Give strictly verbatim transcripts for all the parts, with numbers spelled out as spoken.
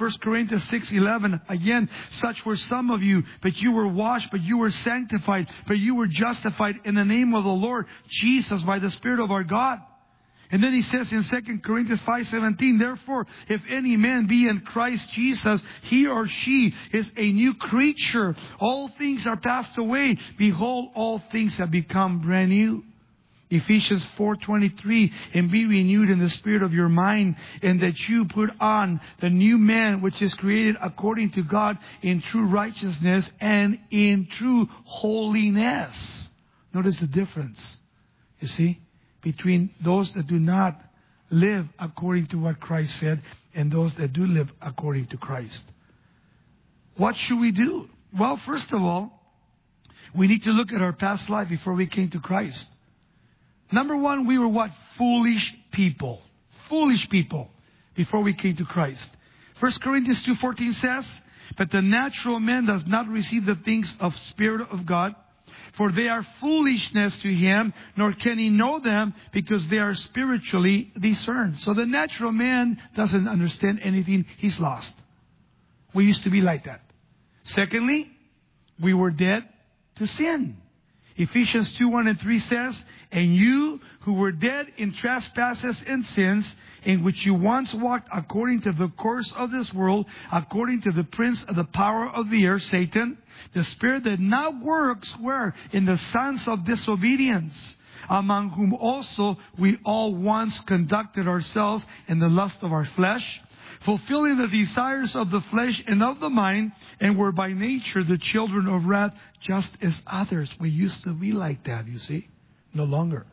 First Corinthians six eleven, again, such were some of you, but you were washed, but you were sanctified, but you were justified in the name of the Lord Jesus by the Spirit of our God. And then he says in Second Corinthians five seventeen, therefore, if any man be in Christ Jesus, he or she is a new creature. All things are passed away. Behold, all things have become brand new. Ephesians four twenty-three, and be renewed in the spirit of your mind, and that you put on the new man, which is created according to God in true righteousness and in true holiness. Notice the difference, you see, between those that do not live according to what Christ said and those that do live according to Christ. What should we do? Well, first of all, we need to look at our past life before we came to Christ. Number one, we were what? Foolish people. Foolish people before we came to Christ. First Corinthians two fourteen says, but the natural man does not receive the things of Spirit of God, for they are foolishness to him, nor can he know them, because they are spiritually discerned. So the natural man doesn't understand anything. He's lost. We used to be like that. Secondly, we were dead to sin. Ephesians two one and three says, and you who were dead in trespasses and sins, in which you once walked according to the course of this world, according to the prince of the power of the air, Satan, the spirit that now works where? In the sons of disobedience, among whom also we all once conducted ourselves in the lust of our flesh, fulfilling the desires of the flesh and of the mind, and were by nature the children of wrath, just as others. We used to be like that, you see. No longer.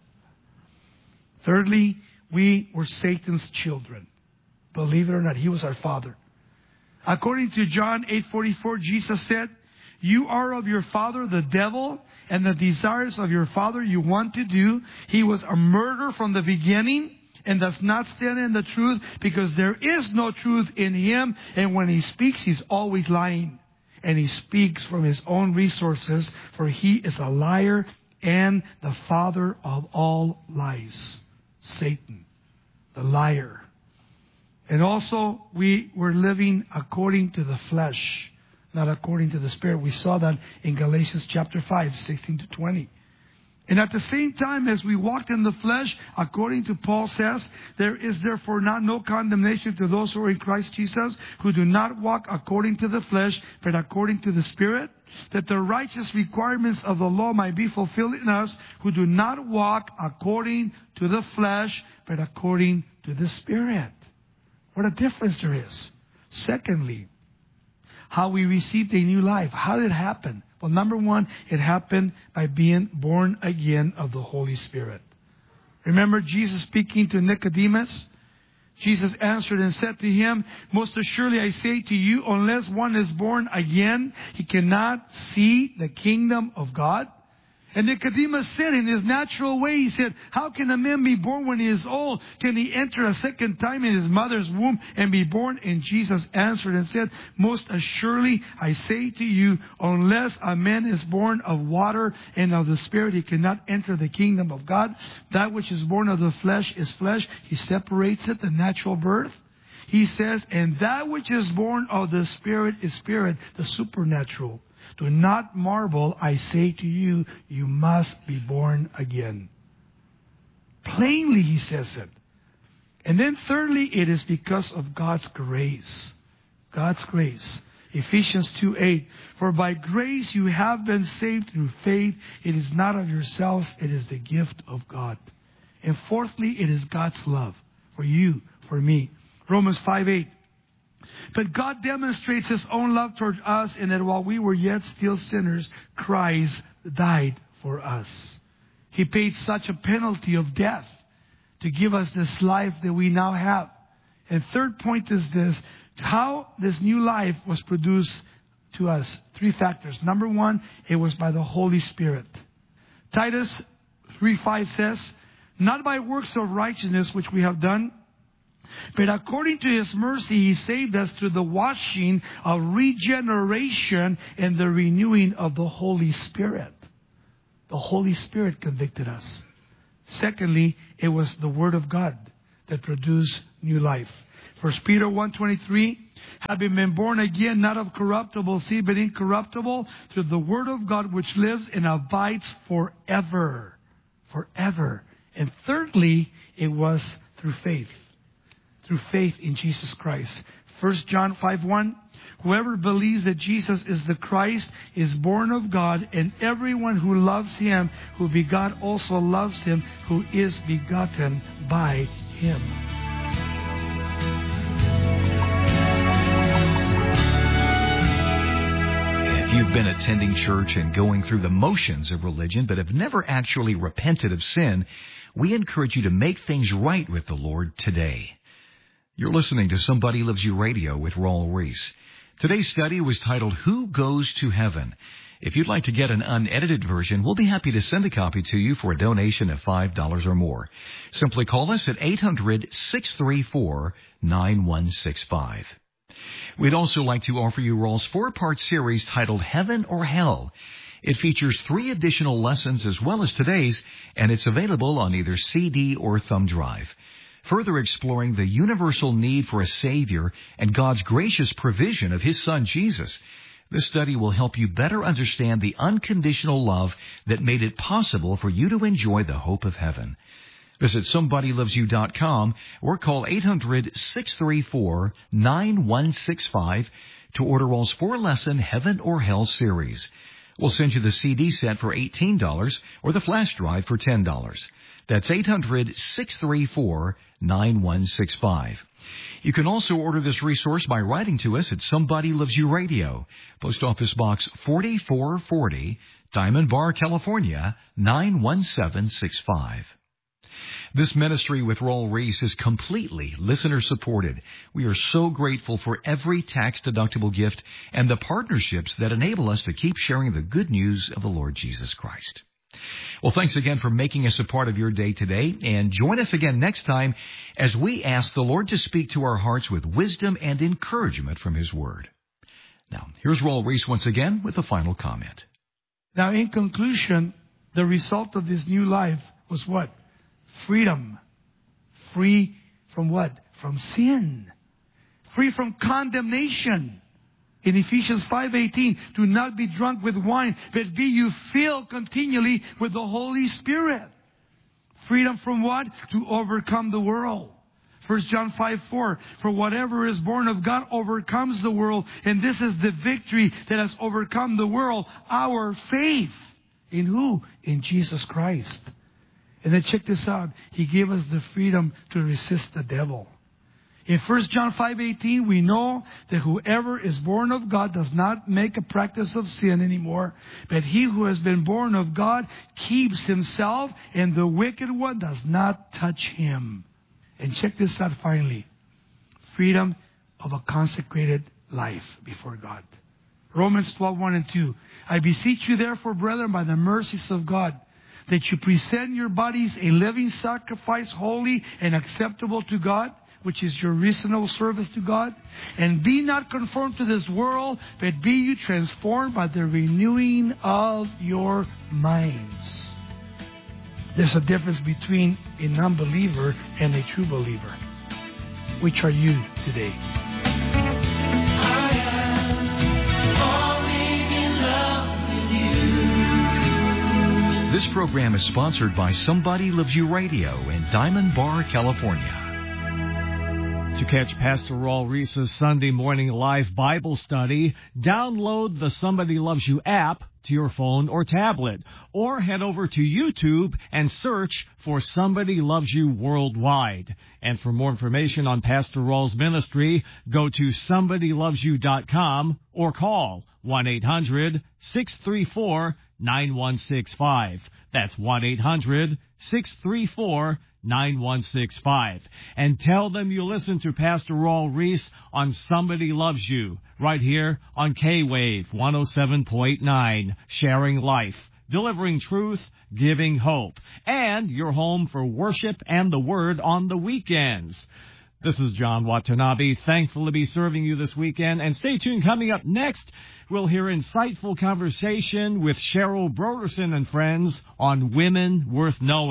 Thirdly, we were Satan's children. Believe it or not, he was our father. According to John eight forty-four, Jesus said, you are of your father, the devil, and the desires of your father you want to do. He was a murderer from the beginning, and does not stand in the truth, because there is no truth in him. And when he speaks, he's always lying. And he speaks from his own resources, for he is a liar and the father of all lies. Satan, the liar. And also, we were living according to the flesh, not according to the Spirit. We saw that in Galatians chapter five, sixteen to twenty. And at the same time as we walked in the flesh, according to Paul says, there is therefore not no condemnation to those who are in Christ Jesus, who do not walk according to the flesh, but according to the Spirit, that the righteous requirements of the law might be fulfilled in us, who do not walk according to the flesh, but according to the Spirit. What a difference there is. Secondly, how we received a new life. How did it happen? Well, number one, it happened by being born again of the Holy Spirit. Remember Jesus speaking to Nicodemus? Jesus answered and said to him, most assuredly I say to you, unless one is born again, he cannot see the kingdom of God. And Nicodemus said in his natural way, he said, how can a man be born when he is old? Can he enter a second time in his mother's womb and be born? And Jesus answered and said, most assuredly I say to you, unless a man is born of water and of the Spirit, he cannot enter the kingdom of God. That which is born of the flesh is flesh. He separates it, the natural birth. He says, and that which is born of the Spirit is spirit, the supernatural. Do not marvel, I say to you, you must be born again. Plainly, he says it. And then thirdly, it is because of God's grace. God's grace. Ephesians two eight. For by grace you have been saved through faith. It is not of yourselves, it is the gift of God. And fourthly, it is God's love for you, for me. Romans five eight. But God demonstrates His own love toward us in that while we were yet still sinners, Christ died for us. He paid such a penalty of death to give us this life that we now have. And third point is this, how this new life was produced to us. Three factors. Number one, it was by the Holy Spirit. Titus three five says, not by works of righteousness which we have done, but according to His mercy, He saved us through the washing of regeneration and the renewing of the Holy Spirit. The Holy Spirit convicted us. Secondly, it was the Word of God that produced new life. First Peter one twenty-three, having been born again, not of corruptible seed, but incorruptible, through the Word of God which lives and abides forever. Forever. And thirdly, it was through faith. Through faith in Jesus Christ. First John five one, whoever believes that Jesus is the Christ is born of God, and everyone who loves Him, who begot, also loves Him, who is begotten by Him. If you've been attending church and going through the motions of religion, but have never actually repented of sin, we encourage you to make things right with the Lord today. You're listening to Somebody Loves You Radio with Raul Ries. Today's study was titled, Who Goes to Heaven? If you'd like to get an unedited version, we'll be happy to send a copy to you for a donation of five dollars or more. Simply call us at eight hundred, six three four, nine one six five. We'd also like to offer you Raul's four-part series titled Heaven or Hell. It features three additional lessons as well as today's, and it's available on either C D or thumb drive. Further exploring the universal need for a Savior and God's gracious provision of His Son, Jesus. This study will help you better understand the unconditional love that made it possible for you to enjoy the hope of heaven. Visit somebody loves you dot com or call eight hundred, six three four, nine one six five to order Raul's four-lesson Heaven or Hell series. We'll send you the C D set for eighteen dollars or the flash drive for ten dollars. That's eight hundred, six three four, nine one six five. You can also order this resource by writing to us at Somebody Loves You Radio, Post Office Box forty-four forty, Diamond Bar, California, nine one seven six five. This ministry with Raul Ries is completely listener-supported. We are so grateful for every tax-deductible gift and the partnerships that enable us to keep sharing the good news of the Lord Jesus Christ. Well, thanks again for making us a part of your day today, and join us again next time as we ask the Lord to speak to our hearts with wisdom and encouragement from His Word. Now, here's Raul Ries once again with a final comment. Now, in conclusion, the result of this new life was what? Freedom. Free from what? From sin. Free from condemnation. In Ephesians five eighteen, do not be drunk with wine, but be you filled continually with the Holy Spirit. Freedom from what? To overcome the world. First John five four, for whatever is born of God overcomes the world, and this is the victory that has overcome the world, our faith. In who? In Jesus Christ. And then check this out. He gave us the freedom to resist the devil. In First John five eighteen, we know that whoever is born of God does not make a practice of sin anymore, but he who has been born of God keeps himself, and the wicked one does not touch him. And check this out finally. Freedom of a consecrated life before God. Romans twelve, one and two. I beseech you therefore, brethren, by the mercies of God, that you present your bodies a living sacrifice, holy and acceptable to God, which is your reasonable service to God. And be not conformed to this world, but be you transformed by the renewing of your minds. There's a difference between a non-believer and a true believer. Which are you today? This program is sponsored by Somebody Loves You Radio in Diamond Bar, California. To catch Pastor Raul Ries' Sunday morning live Bible study, download the Somebody Loves You app to your phone or tablet, or head over to YouTube and search for Somebody Loves You Worldwide. And for more information on Pastor Raul's ministry, go to somebody loves you dot com or call one eight hundred, six three four, nine one six five. That's one eight hundred, six three four, nine one six five. And tell them you listen to Pastor Raul Ries on Somebody Loves You, right here on K-Wave one oh seven point nine, sharing life, delivering truth, giving hope, and your home for worship and the Word on the weekends. This is John Watanabe, thankful to be serving you this weekend. And stay tuned, coming up next, we'll hear insightful conversation with Cheryl Broderson and friends on Women Worth Knowing.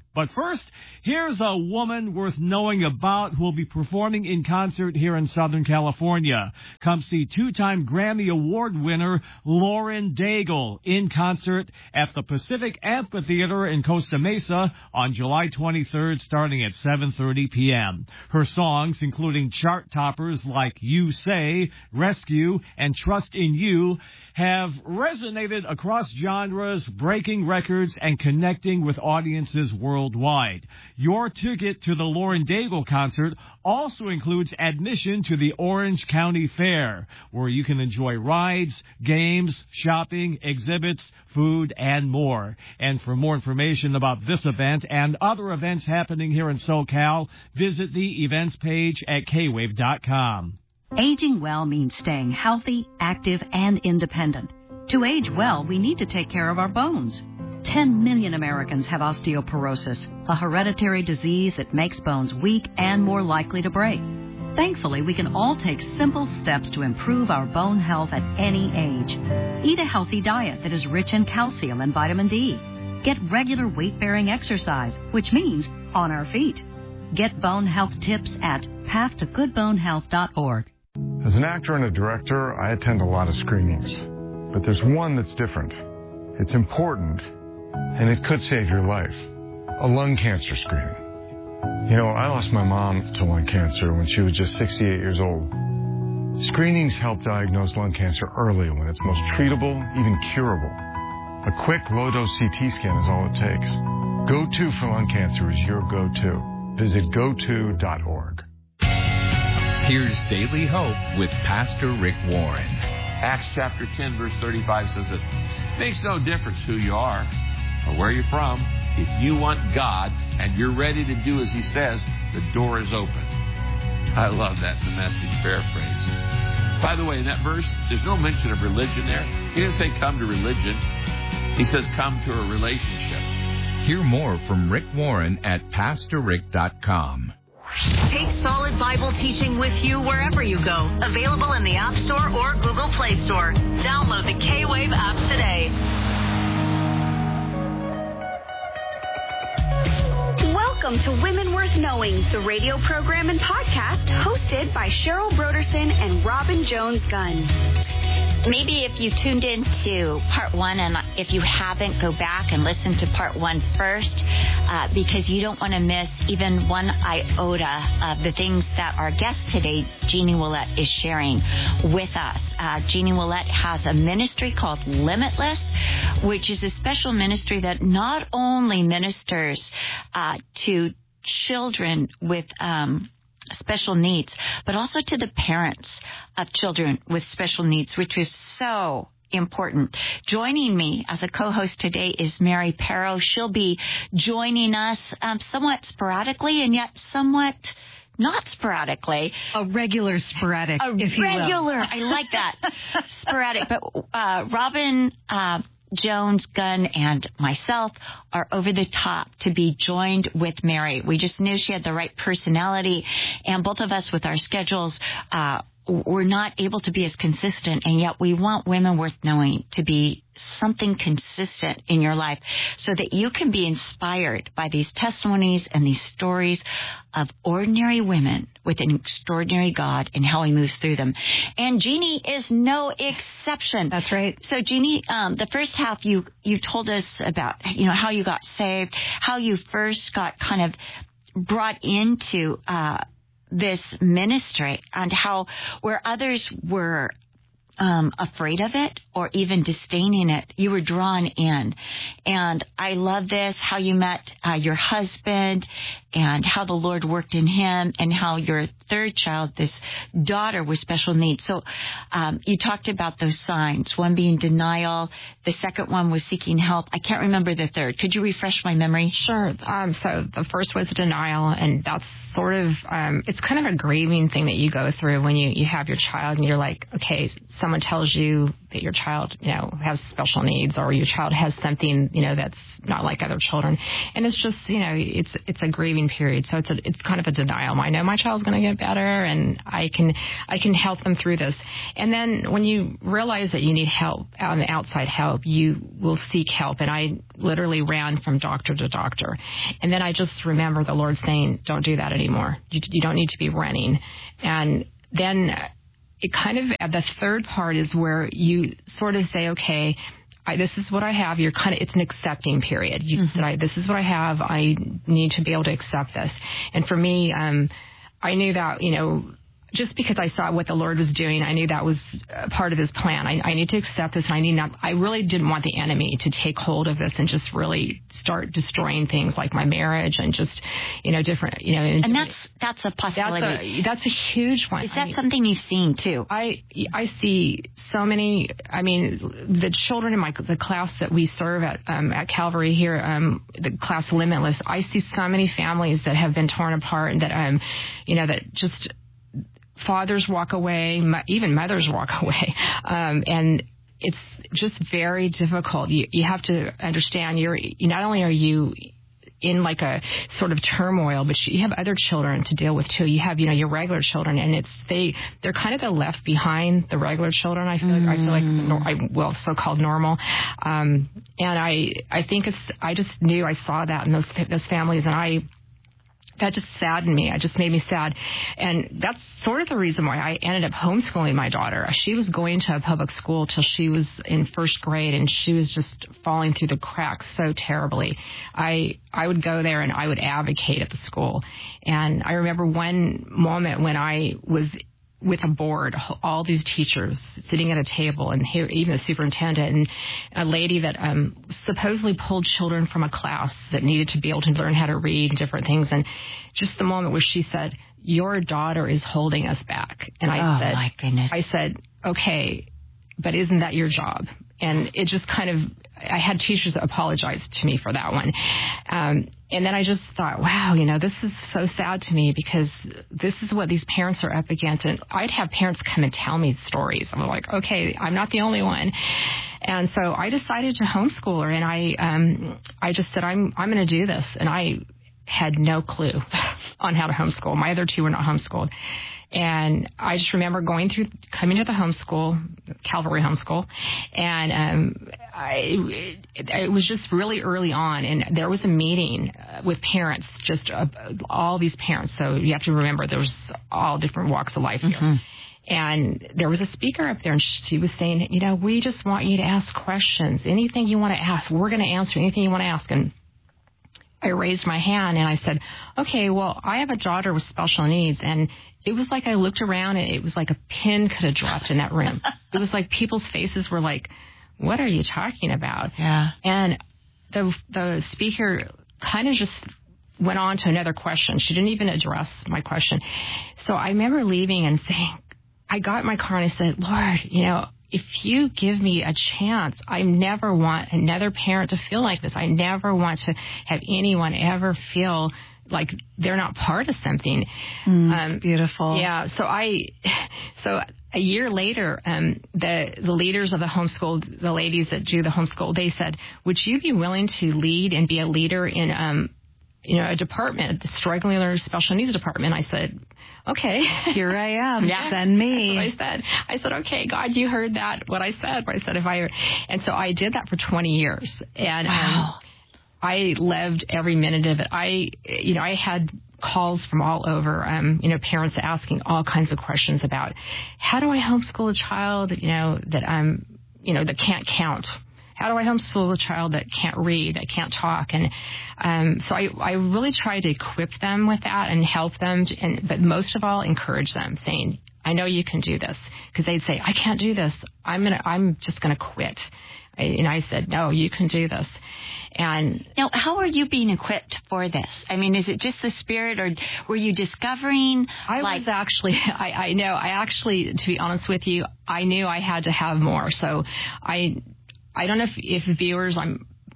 But first, here's a woman worth knowing about who will be performing in concert here in Southern California. Come see two-time Grammy Award winner Lauren Daigle in concert at the Pacific Amphitheater in Costa Mesa on July twenty-third, starting at seven thirty p.m. Her songs, including chart toppers like You Say, Rescue, and Trust in You, have resonated across genres, breaking records, and connecting with audiences worldwide. Your ticket to the Lauren Daigle concert also includes admission to the Orange County Fair, where you can enjoy rides, games, shopping, exhibits, food, and more. And for more information about this event and other events happening here in SoCal, visit the events page at K wave dot com. Aging well means staying healthy, active, and independent. To age well, we need to take care of our bones. Ten million Americans have osteoporosis, a hereditary disease that makes bones weak and more likely to break. Thankfully, we can all take simple steps to improve our bone health at any age. Eat a healthy diet that is rich in calcium and vitamin D. Get regular weight-bearing exercise, which means on our feet. Get bone health tips at path to good bone health dot org. As an actor and a director, I attend a lot of screenings. But there's one that's different. It's important, and it could save your life. A lung cancer screening. You know, I lost my mom to lung cancer when she was just sixty-eight years old. Screenings help diagnose lung cancer early when it's most treatable, even curable. A quick, low-dose C T scan is all it takes. Go To for lung cancer is your go-to. Visit go to dot org. Here's Daily Hope with Pastor Rick Warren. Acts chapter ten, verse thirty-five says this: makes no difference who you are or where you're from. If you want God and you're ready to do as He says, the door is open. I love that in the Message paraphrase. By the way, in that verse, there's no mention of religion there. He didn't say come to religion. He says come to a relationship. Hear more from Rick Warren at pastor rick dot com. Take solid Bible teaching with you wherever you go. Available in the App Store or Google Play Store. Download the K-Wave app today. Welcome to Women Worth Knowing, the radio program and podcast hosted by Cheryl Broderson and Robin Jones-Gunn. Maybe if you tuned into part one, and if you haven't, go back and listen to part one first, uh, because you don't want to miss even one iota of the things that our guest today, Jeannie Willette, is sharing with us. Uh, Jeannie Willette has a ministry called Limitless, which is a special ministry that not only ministers uh, to children with um special needs, but also to the parents of children with special needs, which is so important. Joining me as a co-host today is Mary Perro. She'll be joining us um, somewhat sporadically and yet somewhat not sporadically. A regular sporadic, a if you will. regular, I like that. Sporadic. But uh, Robin uh, Jones-Gunn and myself are over the top to be joined with Mary. We just knew she had the right personality, and both of us with our schedules, uh, we're not able to be as consistent, and yet we want Women Worth Knowing to be something consistent in your life so that you can be inspired by these testimonies and these stories of ordinary women with an extraordinary God and how He moves through them. And Jeannie is no exception. That's right. So Jeannie, um, the first half you, you told us about, you know, how you got saved, how you first got kind of brought into uh this ministry, and how where others were um, afraid of it or even disdaining it, you were drawn in. And I love this, how you met uh, your husband and how the Lord worked in him, and how your third child, this daughter with special needs. So um, you talked about those signs, one being denial, the second one was seeking help. I can't remember the third. Could you refresh my memory? Sure. Um, so the first was denial, and that's sort of, um, it's kind of a grieving thing that you go through when you, you have your child and you're like, okay, someone tells you that your child, you know, has special needs or your child has something, you know, that's not like other children. And it's just, you know, it's it's a grieving period. So it's a, it's kind of a denial. I know my child's going to get better, and I can I can help them through this. And then when you realize that you need help, um, outside help, you will seek help. And I literally ran from doctor to doctor. And then I just remember the Lord saying, don't do that anymore. You, you don't need to be running. And then it kind of, the third part is where you sort of say, okay, I, this is what I have. You're kind of, it's an accepting period. You mm-hmm. say, this is what I have. I need to be able to accept this. And for me, um, I knew that, you know, just because I saw what the Lord was doing, I knew that was part of his plan. I, I need to accept this. And I need not, I really didn't want the enemy to take hold of this and just really start destroying things like my marriage and just, you know, different, you know. And that's, that's a possibility. That's a, that's a huge one. Is that I mean, something you've seen too? I, I see so many, I mean, the children in my, the class that we serve at, um, at Calvary here, um, the class Limitless, I see so many families that have been torn apart and that, um, you know, that just, fathers walk away, even mothers walk away, um, and it's just very difficult. You, you have to understand you're you not only are you in like a sort of turmoil, but you have other children to deal with too. You have, you know, your regular children, and it's they they're kind of the left behind the regular children. I feel mm. like I feel like nor, I, well, so-called normal, um, and I I think it's I just knew I saw that in those those families, and I. That just saddened me. It just made me sad. And that's sort of the reason why I ended up homeschooling my daughter. She was going to a public school till she was in first grade, and she was just falling through the cracks so terribly. I I would go there and I would advocate at the school. And I remember one moment when I was with a board, all these teachers sitting at a table, and here, even the superintendent, and a lady that um, supposedly pulled children from a class that needed to be able to learn how to read and different things. And just the moment where she said, your daughter is holding us back. And I oh, said, my goodness. I said, okay, but isn't that your job? And it just kind of, I had teachers apologize to me for that one. Um, and then I just thought, wow, you know, this is so sad to me because this is what these parents are up against. And I'd have parents come and tell me stories. I'm like, okay, I'm not the only one. And so I decided to homeschool her, and I, um, I just said, I'm, I'm going to do this. And I had no clue on how to homeschool. My other two were not homeschooled. And I just remember going through, coming to the homeschool, Calvary homeschool, and um, I, it, it was just really early on, and there was a meeting uh, with parents, just uh, all these parents. So you have to remember there was all different walks of life here. Mm-hmm. And there was a speaker up there, and she was saying, you know, we just want you to ask questions. Anything you want to ask, we're going to answer anything you want to ask. And I raised my hand and I said, okay, well, I have a daughter with special needs. And it was like I looked around and it was like a pin could have dropped in that room. It was like people's faces were like, what are you talking about? Yeah. And the the speaker kind of just went on to another question. She didn't even address my question. So I remember leaving and saying, I got in my car and I said, Lord, you know, if you give me a chance, I never want another parent to feel like this. I never want to have anyone ever feel like they're not part of something. Mm, um, beautiful. Yeah. So I, so a year later, um, the, the leaders of the homeschool, the ladies that do the homeschool, they said, would you be willing to lead and be a leader in, um, you know, a department, the struggling learners special needs department? I said, okay. Here I am. Yeah. Send me. That's what I said. I said, okay, God, you heard that, what I said. I said, if I, and so I did that for twenty years. And wow. um, I loved every minute of it. I, you know, I had calls from all over, um, you know, parents asking all kinds of questions about how do I homeschool a child, you know, that I'm, you know, that can't count. How do I homeschool a child that can't read, that can't talk? And um, so I, I really try to equip them with that and help them, to, and, but most of all, encourage them, saying, I know you can do this. Because they'd say, I can't do this. I'm gonna, I'm just going to quit. I, and I said, no, you can do this. And now, how are you being equipped for this? I mean, is it just the Spirit, or were you discovering? I like- was actually, I, I know, I actually, to be honest with you, I knew I had to have more. So I... I don't know if, if viewers, I'm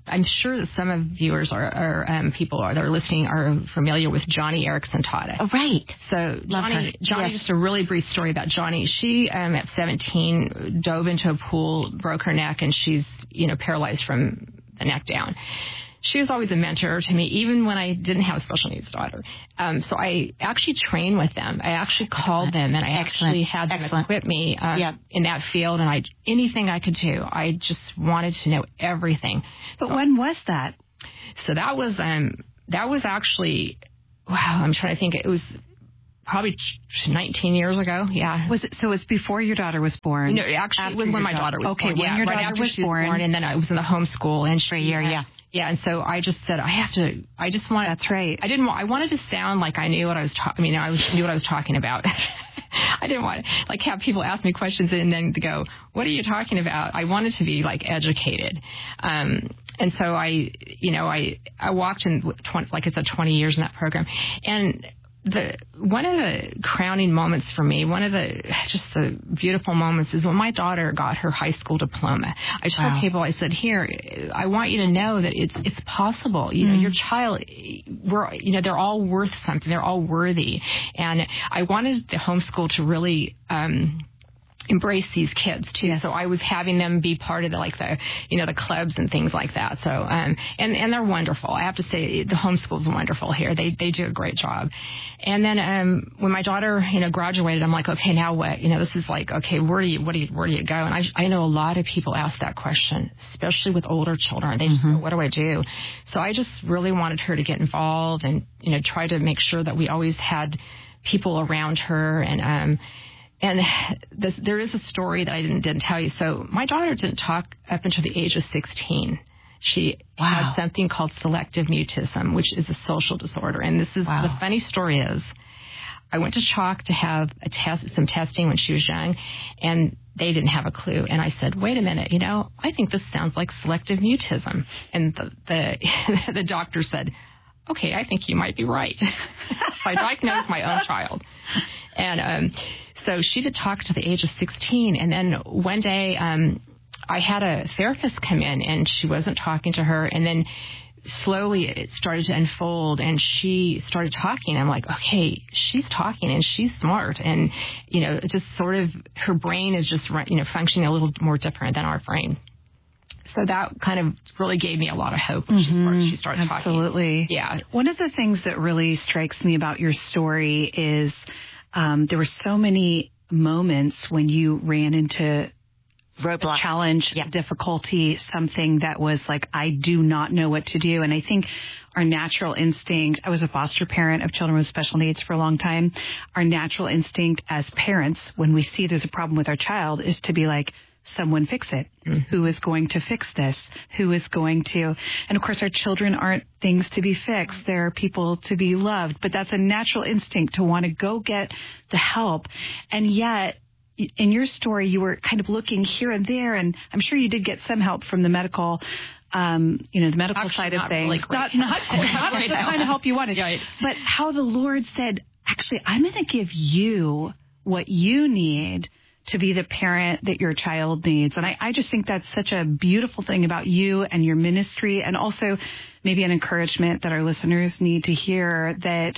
I'm sure that some of viewers are, are um, people are, that are listening are familiar with Johnny Erickson Tata. Oh, right. So Love Johnny, her. Johnny, Yes. just a really brief story about Johnny. She, um, at seventeen, dove into a pool, broke her neck, and she's, you know, paralyzed from the neck down. She was always a mentor to me, even when I didn't have a special needs daughter. Um, so I actually trained with them. I actually called Excellent. them, and I Excellent. actually had them Excellent. equip me uh, yep. in that field. And I anything I could do, I just wanted to know everything. But so, when was that? So that was um, that was actually wow. I'm trying to think. It was probably nineteen years ago. Yeah. Was it? So it was before your daughter was born? No, actually, it was when my daughter was okay, born. Okay, when yeah, your right daughter after was she was born. born, and then I was in the homeschool and for a year. Yeah. Yeah, and so I just said I have to. I just wanted. That's right. I didn't. want I wanted to sound like I knew what I was talking. I mean, I was, knew what I was talking about. I didn't want to like have people ask me questions and then to go, "What are you talking about?" I wanted to be like educated, um, and so I, you know, I I walked in twenty, like I said, twenty years in that program, and. The one of the crowning moments for me, one of the just the beautiful moments is when my daughter got her high school diploma. I just wow. told people, I said, "Here, I want you to know that it's it's possible. You know, mm. your child, we're you know, they're all worth something. They're all worthy." And I wanted the homeschool to really. Um, embrace these kids too. Yes. So I was having them be part of the, like the, you know, the clubs and things like that. So, um, and, and they're wonderful. I have to say the homeschool's wonderful here. They, they do a great job. And then, um, when my daughter, you know, graduated, I'm like, okay, now what? You know, this is like, okay, where do you, what do you, where do you go? And I, I know a lot of people ask that question, especially with older children. They just mm-hmm. go, what do I do? So I just really wanted her to get involved and, you know, try to make sure that we always had people around her and, um, And this, there is a story that I didn't, didn't tell you. So my daughter didn't talk up until the age of sixteen. She wow. had something called selective mutism, which is a social disorder. And this is wow. the funny story is I went to Chalk to have a test, some testing when she was young, and they didn't have a clue. And I said, wait a minute, you know, I think this sounds like selective mutism. And the the, the doctor said, okay, I think you might be right. So I diagnosed my own child. And um, so she did talk to the age of sixteen. And then one day um, I had a therapist come in, and she wasn't talking to her. And then slowly it started to unfold, and she started talking. I'm like, okay, she's talking, and she's smart. And, you know, just sort of her brain is just, you know, functioning a little more different than our brain. So that kind of really gave me a lot of hope when mm-hmm. she, started, she started Absolutely. talking. Absolutely. Yeah. One of the things that really strikes me about your story is um, there were so many moments when you ran into roadblocks, challenge, yeah. difficulty, something that was like, I do not know what to do. And I think our natural instinct, I was a foster parent of children with special needs for a long time. Our natural instinct as parents, when we see there's a problem with our child, is to be like, someone fix it. Mm-hmm. Who is going to fix this? Who is going to? And of course, our children aren't things to be fixed. They're people to be loved. But that's a natural instinct to want to go get the help. And yet, in your story, you were kind of looking here and there, and I'm sure you did get some help from the medical, um, you know, the medical Actually, side of not things. Really not not, not right the kind of help you wanted. Right. But how the Lord said, actually, I'm going to give you what you need to be the parent that your child needs. And I, I just think that's such a beautiful thing about you and your ministry, and also maybe an encouragement that our listeners need to hear that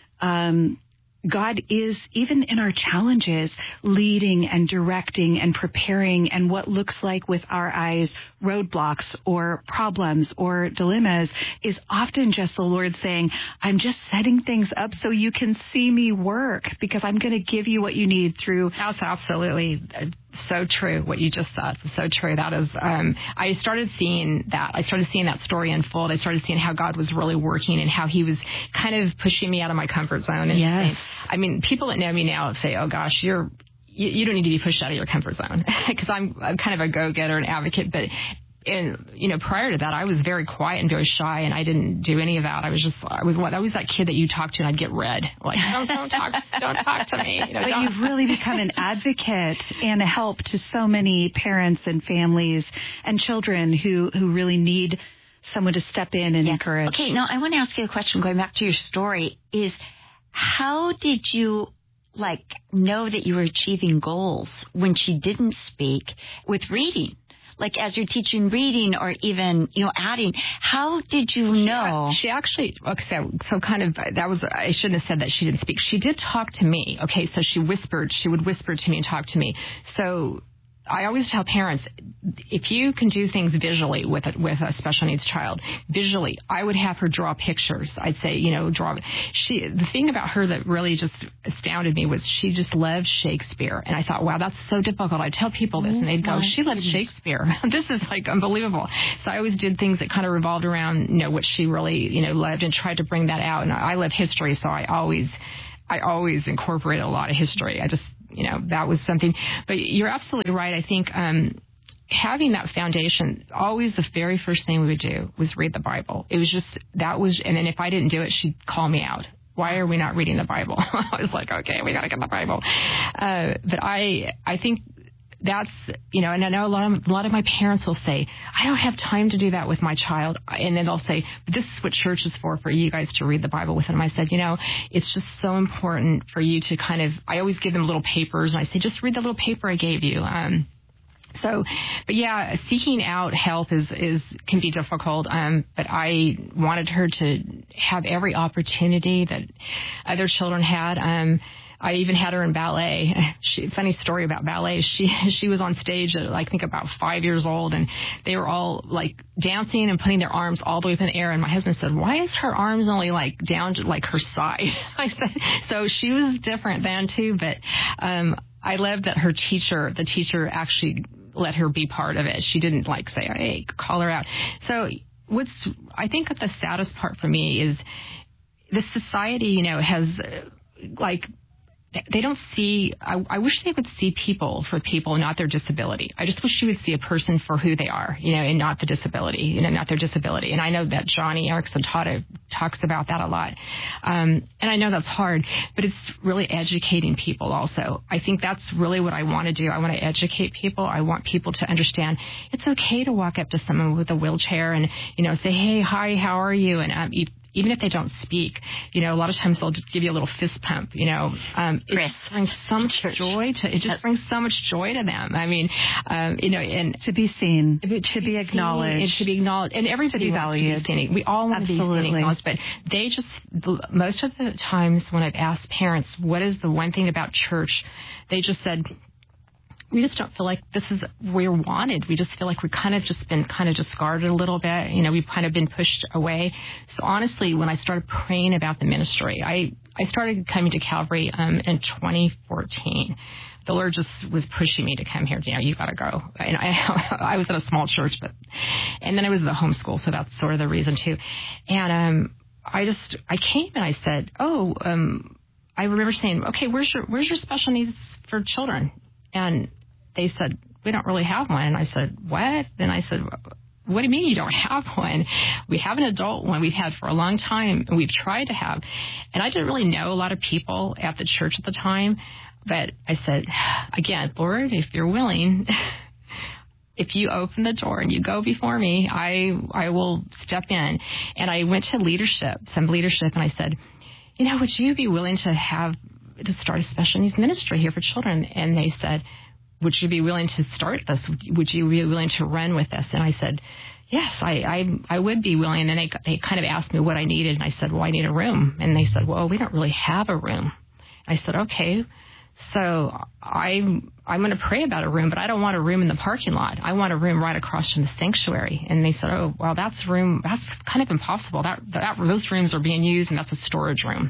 um, God is, even in our challenges, leading and directing and preparing, and what looks like with our eyes roadblocks or problems or dilemmas is often just the Lord saying, I'm just setting things up so you can see me work, because I'm going to give you what you need through. That's absolutely so true. What you just said is so true. That is, um, I started seeing that. I started seeing that story unfold. I started seeing how God was really working and how he was kind of pushing me out of my comfort zone. And yes. saying, I mean, people that know me now say, oh gosh, you're, you, you don't need to be pushed out of your comfort zone, because I'm, I'm kind of a go-getter and advocate. But and, you know, prior to that, I was very quiet and very shy, and I didn't do any of that. I was just, I was what, I was that kid that you talk to and I'd get red. Like, don't, don't talk, don't talk to me. You know, but don't. You've really become an advocate and a help to so many parents and families and children who, who really need someone to step in and yeah. encourage. Okay, now I want to ask you a question going back to your story is, how did you, like, know that you were achieving goals when she didn't speak with reading? like as you're teaching reading or even, you know, adding? How did you know? She, she actually, okay, so, so kind of, that was, I shouldn't have said that she didn't speak. She did talk to me. Okay, so she whispered, she would whisper to me and talk to me. So I always tell parents, if you can do things visually with a, with a special needs child, visually, I would have her draw pictures. I'd say, you know, draw. She, the thing about her that really just astounded me was she just loved Shakespeare. And I thought, wow, that's so difficult. I tell people this and they'd go, she loves Shakespeare. This is like unbelievable. So I always did things that kind of revolved around, you know, what she really, you know, loved and tried to bring that out. And I love history, so I always, I always incorporate a lot of history. I just, you know, that was something. But you're absolutely right. I think um, having that foundation, always the very first thing we would do was read the Bible. It was just, that was, and then if I didn't do it, she'd call me out. Why are we not reading the Bible? I was like, okay, we got to get the Bible. Uh, but I, I think that's, you know, and I know a lot of, a lot of my parents will say, I don't have time to do that with my child. And then they'll say, but this is what church is for, for you guys to read the Bible with them. I said, you know, it's just so important for you to kind of, I always give them little papers and I say, just read the little paper I gave you. Um, So, but yeah, seeking out help is, is, can be difficult. Um, but I wanted her to have every opportunity that other children had. Um, I even had her in ballet. She, funny story about ballet. She, she was on stage at, I think, about five years old, and they were all like dancing and putting their arms all the way up in the air. And my husband said, why is her arms only like down to like her side? I said, so she was different then too, but, um, I loved that her teacher, the teacher actually let her be part of it. She didn't like say, hey, call her out. So what's, I think the saddest part for me is the society, you know, has like, they don't see, I, I wish they would see people for people, not their disability. I just wish you would see a person for who they are, you know, and not the disability, you know, not their disability. And I know that Joni Eareckson Tada talks about that a lot. Um, and I know that's hard, but it's really educating people also. I think that's really what I want to do. I want to educate people. I want people to understand it's okay to walk up to someone with a wheelchair and, you know, say, hey, hi, how are you? And um, you, even if they don't speak, you know, a lot of times they'll just give you a little fist pump, you know. Um, it just brings so much joy to, it just brings so much joy to them. I mean, um, you know, and to be seen, to, to be acknowledged. And to be acknowledged. And everybody wants to be seen. We all want Absolutely. to be seen and acknowledged, but they just, most of the times when I've asked parents, what is the one thing about church, they just said, we just don't feel like this is, we're wanted. We just feel like we've kind of just been kind of discarded a little bit. You know, we've kind of been pushed away. So honestly, when I started praying about the ministry, I, I started coming to Calvary um, in twenty fourteen. The Lord just was pushing me to come here. You know, you got to go. And I, I was at a small church, but, and then I was at the homeschool, so that's sort of the reason too. And um, I just, I came and I said, oh, um, I remember saying, okay, where's your, where's your special needs for children? And they said, we don't really have one. And I said, what? And I said, what do you mean you don't have one? We have an adult one we've had for a long time, and we've tried to have. And I didn't really know a lot of people at the church at the time. But I said, again, Lord, if you're willing, if you open the door and you go before me, I I will step in. And I went to leadership, some leadership, and I said, you know, would you be willing to have, to start a special needs ministry here for children? And they said, would you be willing to start this? Would you be willing to run with this? And I said, yes, I, I, I would be willing. And they, they kind of asked me what I needed. And I said, well, I need a room. And they said, well, we don't really have a room. I said, okay. So I'm, I'm going to pray about a room, but I don't want a room in the parking lot. I want a room right across from the sanctuary. And they said, oh, well, that's room, that's kind of impossible. That, that, those rooms are being used, and that's a storage room.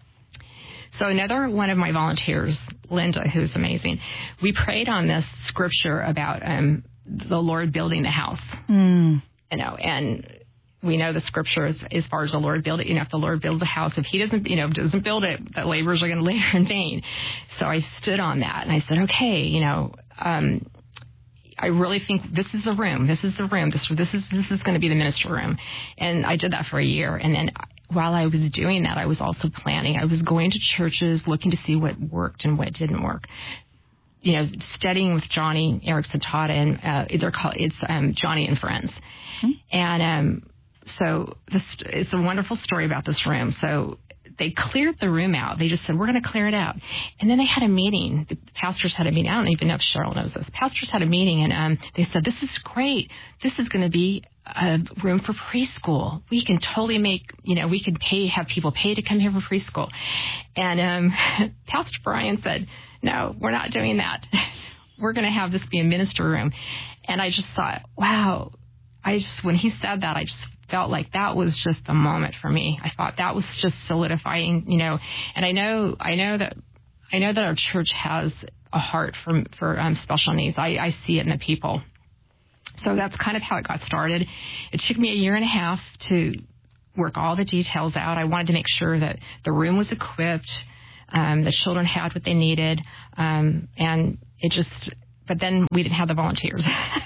So another one of my volunteers, Linda, who's amazing, we prayed on this scripture about um, the Lord building the house. Mm. You know, and we know the scriptures as far as the Lord build it. You know, if the Lord builds a house, if He doesn't, you know, doesn't build it, the laborers are going to labor in vain. So I stood on that and I said, okay, you know, um, I really think this is the room. This is the room. This this is this is going to be the ministry room. And I did that for a year, and then while I was doing that, I was also planning. I was going to churches, looking to see what worked and what didn't work. You know, studying with Joni Eareckson Tada, and uh, they're called, it's um, Joni and Friends. Mm-hmm. And um, so this, it's a wonderful story about this room. So they cleared the room out. They just said, we're going to clear it out. And then they had a meeting. The pastors had a meeting. I don't even know if Cheryl knows this. Pastors had a meeting, and um, they said, this is great. This is going to be a room for preschool. We can totally make, you know, we could pay, have people pay to come here for preschool. And um, Pastor Brian said, no, we're not doing that. We're going to have this be a ministry room. And I just thought, wow. I just, when he said that, I just felt like that was just the moment for me. I thought that was just solidifying, you know, and I know, I know that, I know that our church has a heart for, for um, special needs. I, I see it in the people. So that's kind of how it got started. It took me a year and a half to work all the details out. I wanted to make sure that the room was equipped, um, the children had what they needed, um, and it just, but then we didn't have the volunteers.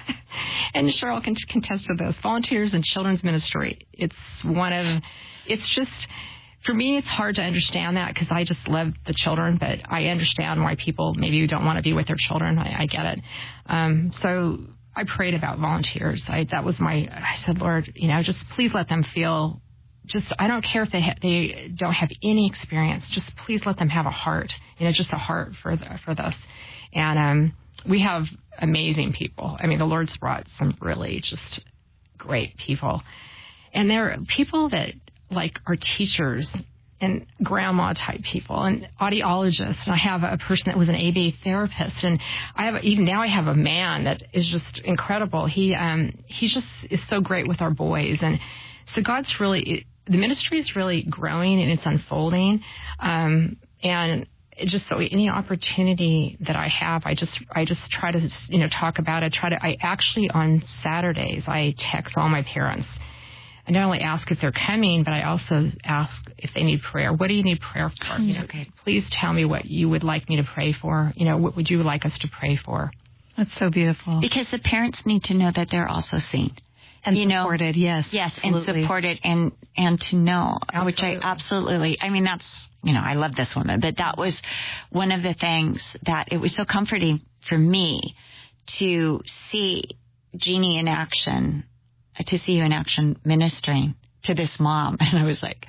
And Cheryl can contest to this. Volunteers in children's ministry, it's one of, it's just, for me, it's hard to understand that because I just love the children, but I understand why people maybe don't want to be with their children. I, I get it. Um, so I prayed about volunteers. I, that was my, I said, Lord, you know, just please let them feel, just, I don't care if they ha- they don't have any experience. Just please let them have a heart, you know, just a heart for the, for this. And, um, we have amazing people. I mean, the Lord's brought some really just great people. And they're people that, like, are teachers and grandma-type people and audiologists. And I have a person that was an A B A therapist. And I have, even now I have a man that is just incredible. He um, he just is so great with our boys. And so God's really, the ministry is really growing and it's unfolding. Um, and It just so any opportunity that I have, I just I just try to you know talk about it. Try to I actually on Saturdays I text all my parents. I not only ask if they're coming, but I also ask if they need prayer. What do you need prayer for? You know, okay, please tell me what you would like me to pray for. You know, what would you like us to pray for? That's so beautiful. Because the parents need to know that they're also seen. And you supported, know, yes. Yes, absolutely. and supported and, and to know, Absolutely. which I absolutely, I mean, that's, you know, I love this woman, but that was one of the things that it was so comforting for me to see Jeannie in action, to see you in action ministering to this mom. And I was like,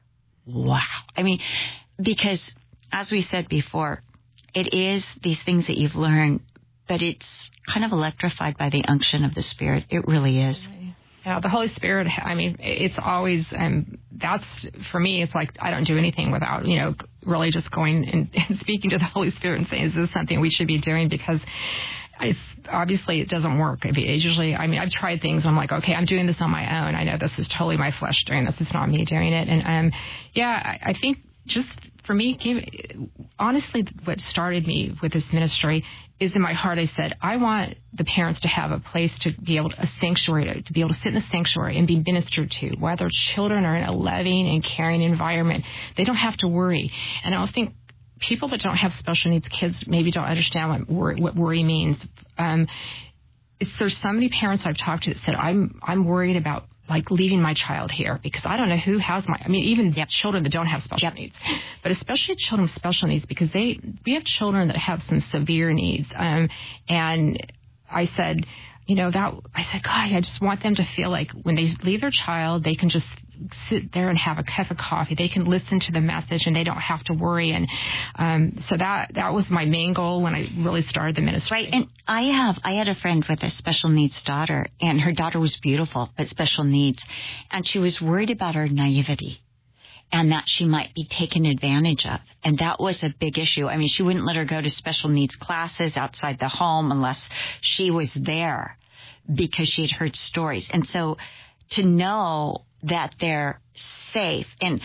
wow. I mean, because as we said before, it is these things that you've learned, but it's kind of electrified by the unction of the Spirit. It really is. Yeah, the Holy Spirit, I mean, it's always, um, that's, for me, it's like I don't do anything without, you know, really just going and, and speaking to the Holy Spirit and saying, is this something we should be doing? Because it's, obviously it doesn't work. It's usually, I mean, I've tried things and I'm like, okay, I'm doing this on my own. I know this is totally my flesh doing this. It's not me doing it. And, um, yeah, I, I think just for me, give, honestly, what started me with this ministry is in my heart, I said, I want the parents to have a place to be able to, a sanctuary, to, to be able to sit in a sanctuary and be ministered to, while their children are in a loving and caring environment. They don't have to worry. And I don't think people that don't have special needs kids maybe don't understand what worry, what worry means. Um, it's, there's so many parents I've talked to that said, I'm, I'm worried about like leaving my child here because I don't know who has my, I mean, even yep. children that don't have special yep. needs, but especially children with special needs because they, we have children that have some severe needs. Um, and I said, you know, that, I said, God, I just want them to feel like when they leave their child, they can just sit there and have a cup of coffee. They can listen to the message and they don't have to worry. And um, so that that was my main goal when I really started the ministry. Right. And I have, I had a friend with a special needs daughter, and her daughter was beautiful, but special needs. And she was worried about her naivety and that she might be taken advantage of. And that was a big issue. I mean, she wouldn't let her go to special needs classes outside the home unless she was there because she had heard stories. And so to know that they're safe. And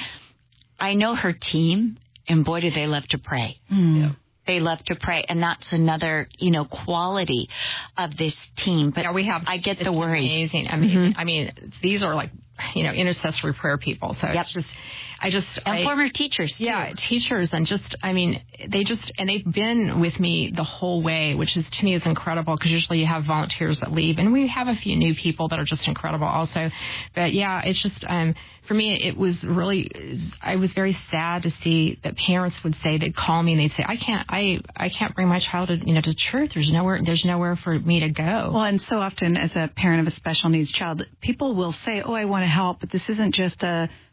I know her team, and boy, do they love to pray. Mm. Yeah. They love to pray. And that's another, you know, quality of this team. But yeah, we have, I get it's the worry. Amazing. I mean, mm-hmm. I mean, these are like, you know, intercessory prayer people. So yep. it's just, I just, and I, former teachers too. Yeah, teachers. And just, I mean, they just, and they've been with me the whole way, which is, to me, is incredible because usually you have volunteers that leave and we have a few new people that are just incredible also. But yeah, it's just, um, for me, it was really, I was very sad to see that parents would say, they'd call me and they'd say, I can't, I, I can't bring my child to, you know, to church. There's nowhere, there's nowhere for me to go. Well, and so often as a parent of a special needs child, people will say, oh, I want to help, but this isn't just a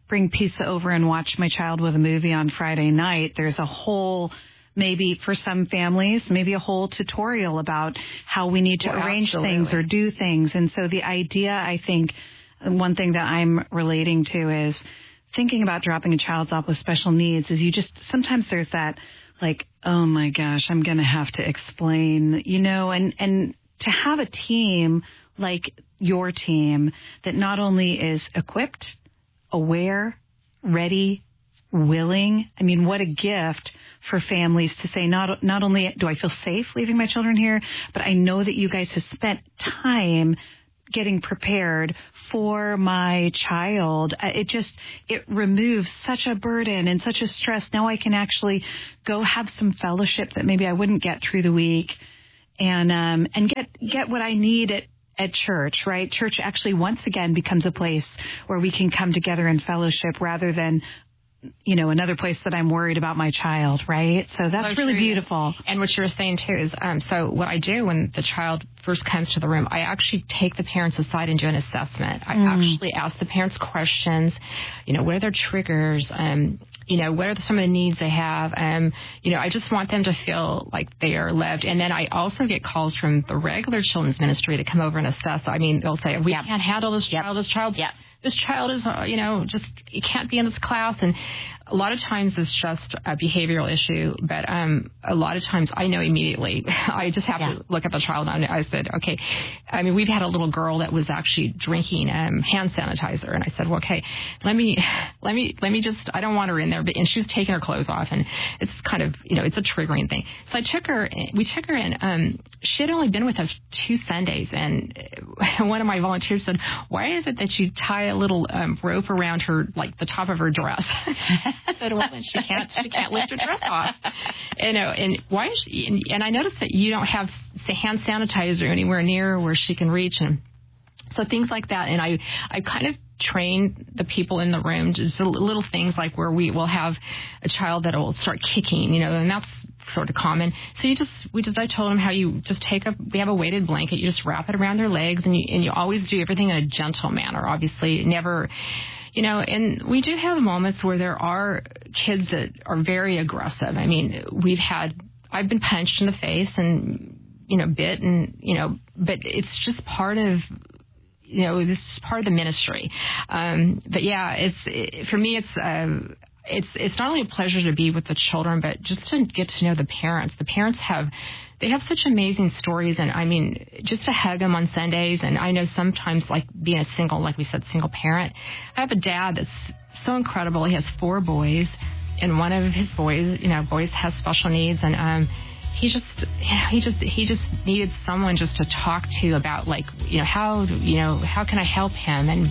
bring pizza over and watch my child with a movie on Friday night, there's a whole, maybe for some families, maybe a whole tutorial about how we need to Well, arrange absolutely. things or do things. And so the idea, I think, one thing that I'm relating to is thinking about dropping a child off with special needs is you just, sometimes there's that like, oh my gosh, I'm going to have to explain, you know, and, and to have a team like your team that not only is equipped, aware, ready, willing. I mean, what a gift for families to say, not, not only do I feel safe leaving my children here, but I know that you guys have spent time getting prepared for my child. It just, it removes such a burden and such a stress. Now I can actually go have some fellowship that maybe I wouldn't get through the week and, um, and get, get what I need at, at church, right? Church actually once again becomes a place where we can come together in fellowship rather than, you know, another place that I'm worried about my child, right? So that's So really true. beautiful. And what you were saying too is, um, so what I do when the child first comes to the room, I actually take the parents aside and do an assessment. I Mm. actually ask the parents questions, you know, what are their triggers? Um, you know, what are some of the needs they have? Um, you know, I just want them to feel like they are loved. And then I also get calls from the regular children's ministry to come over and assess. I mean, they'll say, we Yep. can't handle this child. This child, Yep. this child is, uh, you know, just, it can't be in this class. And a lot of times it's just a behavioral issue, but um, a lot of times I know immediately. I just have Yeah. to look at the child and I said, okay, I mean, we've had a little girl that was actually drinking um, hand sanitizer. And I said, well, okay, let me, let me, let me just, I don't want her in there, but, and she was taking her clothes off and it's kind of, you know, it's a triggering thing. So I took her, we took her and um, she had only been with us two Sundays. And one of my volunteers said, why is it that you tie a little um, rope around her, like the top of her dress? I said, well, she can't, she can't lift her dress off. You know, and why is she, and, and I noticed that you don't have the hand sanitizer anywhere near where she can reach. And so things like that. And I, I kind of train the people in the room, just little things like where we will have a child that will start kicking, you know, and that's sort of common. So you just, we just, I told them how you just take a, we have a weighted blanket, you just wrap it around their legs and you, and you always do everything in a gentle manner, obviously never, you know, and we do have moments where there are kids that are very aggressive. I mean, we've had, I've been punched in the face and, you know, bit and, you know, but it's just part of, you know, this is part of the ministry. Um, but yeah, it's, it, for me, it's, uh, it's, it's not only a pleasure to be with the children, but just to get to know the parents. The parents have, they have such amazing stories. And I mean, just to hug them on Sundays. And I know sometimes like being a single, like we said, single parent, I have a dad that's so incredible. He has four boys and one of his boys, you know, boys has special needs. And, um, he just, you know, he just, he just needed someone just to talk to about like, you know, how, you know, how can I help him? And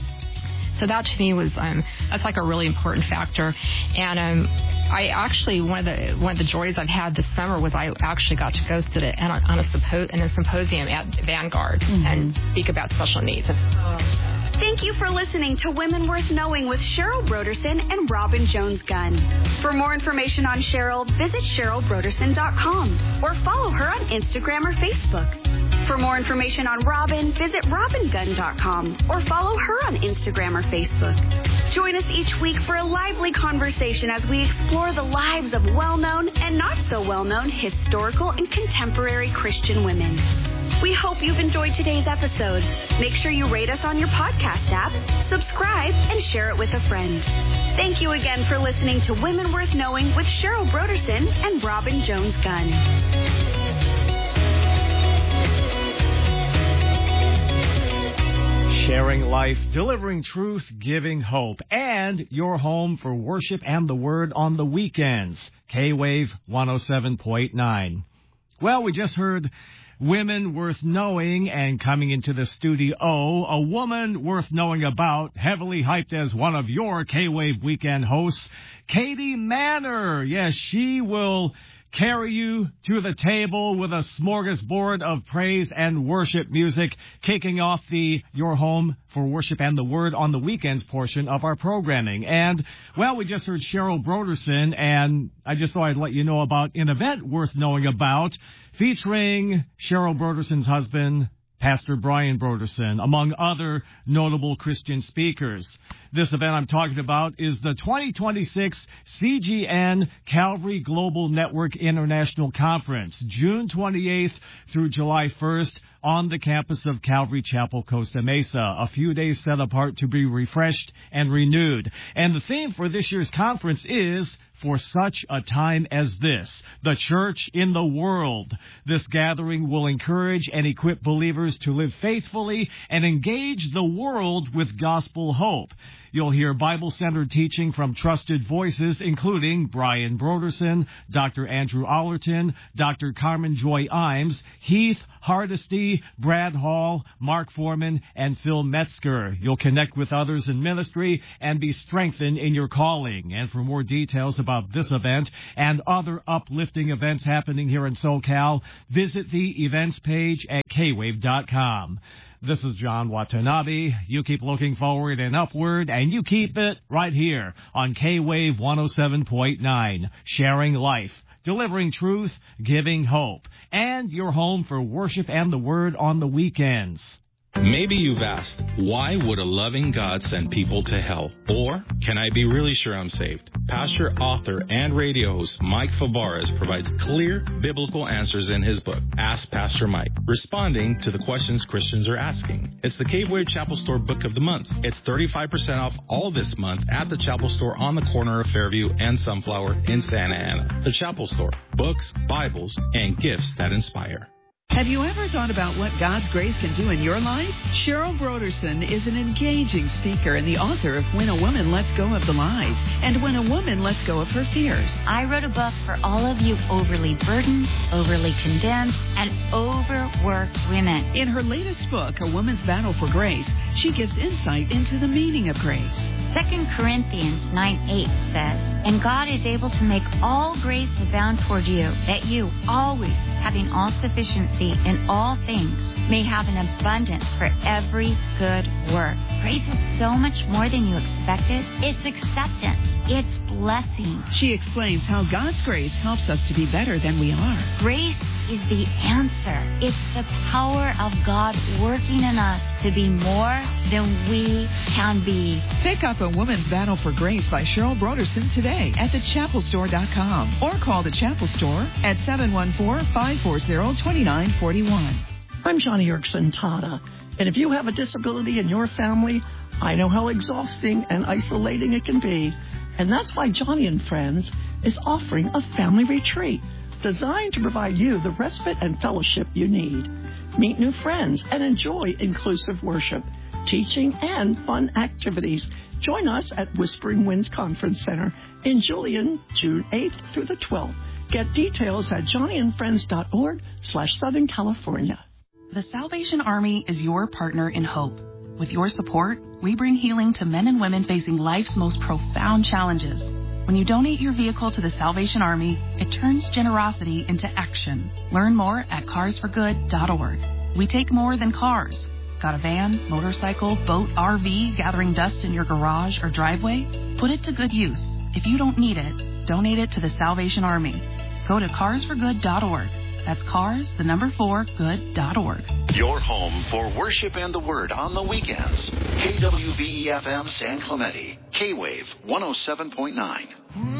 so that to me was, um, that's like a really important factor. And, um, I actually, one of the, one of the joys I've had this summer was I actually got to go sit at, on a, on a, sympo- in a symposium at Vanguard mm-hmm. and speak about special needs. Thank you for listening to Women Worth Knowing with Cheryl Broderson and Robin Jones-Gunn. For more information on Cheryl, visit cheryl broderson dot com or follow her on Instagram or Facebook. For more information on Robin, visit robin gunn dot com or follow her on Instagram or Facebook. Join us each week for a lively conversation as we explore the lives of well-known and not so well-known historical and contemporary Christian women. We hope you've enjoyed today's episode. Make sure you rate us on your podcast app, subscribe, and share it with a friend. Thank you again for listening to Women Worth Knowing with Cheryl Broderson and Robin Jones-Gunn. Sharing life, delivering truth, giving hope, and your home for worship and the word on the weekends. K-Wave one oh seven point nine. Well, we just heard Women Worth Knowing, and coming into the studio, a woman worth knowing about, heavily hyped as one of your K-Wave weekend hosts, Katie Manor. Yes, she will carry you to the table with a smorgasbord of praise and worship music, kicking off the Your Home for Worship and the Word on the Weekends portion of our programming. And, well, we just heard Cheryl Broderson, and I just thought I'd let you know about an event worth knowing about, featuring Cheryl Broderson's husband, Pastor Brian Broderson, among other notable Christian speakers. This event I'm talking about is the twenty twenty-six C G N Calvary Global Network International Conference, June twenty-eighth through July first on the campus of Calvary Chapel, Costa Mesa. A few days set apart to be refreshed and renewed. And the theme for this year's conference is For Such a Time as This, the church in the world. This gathering will encourage and equip believers to live faithfully and engage the world with gospel hope. You'll hear Bible-centered teaching from trusted voices, including Brian Broderson, Doctor Andrew Allerton, Doctor Carmen Joy Imes, Heath Hardesty, Brad Hall, Mark Foreman, and Phil Metzger. You'll connect with others in ministry and be strengthened in your calling. And for more details about this event and other uplifting events happening here in SoCal, visit the events page at k wave dot com. This is John Watanabe. You keep looking forward and upward, and you keep it right here on K-Wave one oh seven point nine, sharing life, delivering truth, giving hope, and your home for worship and the Word on the weekends. Maybe you've asked, why would a loving God send people to hell? Or, can I be really sure I'm saved? Pastor, author, and radio host Mike Fabarez provides clear biblical answers in his book, Ask Pastor Mike, responding to the questions Christians are asking. It's the Cave-Wave Chapel Store Book of the Month. It's thirty-five percent off all this month at the Chapel Store on the corner of Fairview and Sunflower in Santa Ana. The Chapel Store, books, Bibles, and gifts that inspire. Have you ever thought about what God's grace can do in your life? Cheryl Broderson is an engaging speaker and the author of When a Woman Lets Go of the Lies and When a Woman Lets Go of Her Fears. I wrote a book for all of you overly burdened, overly condemned, and overworked women. In her latest book, A Woman's Battle for Grace, she gives insight into the meaning of grace. Second Corinthians nine eight says, And God is able to make all grace abound toward you, that you, always having all sufficiency in all things, may have an abundance for every good work. Grace is so much more than you expected. It's acceptance. It's blessing. She explains how God's grace helps us to be better than we are. Grace is the answer. It's the power of God working in us to be more than we can be. Pick up A Woman's Battle for Grace by Cheryl Broderson today at the chapel store dot com or call the Chapel Store at seven one four, five four zero, two nine four one. I'm Johnny Erickson Tada, and if you have a disability in your family, I know how exhausting and isolating it can be, and that's why Johnny and Friends is offering a family retreat designed to provide you the respite and fellowship you need. Meet new friends and enjoy inclusive worship, teaching, and fun activities. Join us at Whispering Winds Conference Center in Julian, June eighth through the twelfth. Get details at johnny and friends dot org slash Southern California. The Salvation Army is your partner in hope. With your support, we bring healing to men and women facing life's most profound challenges. When you donate your vehicle to the Salvation Army, it turns generosity into action. Learn more at cars for good dot org. We take more than cars. Got a van, motorcycle, boat, R V gathering dust in your garage or driveway? Put it to good use. If you don't need it, donate it to the Salvation Army. Go to cars for good dot org. That's cars, the number four, good dot org. Your home for worship and the Word on the weekends. K W V E F M San Clemente. K-Wave one oh seven point nine.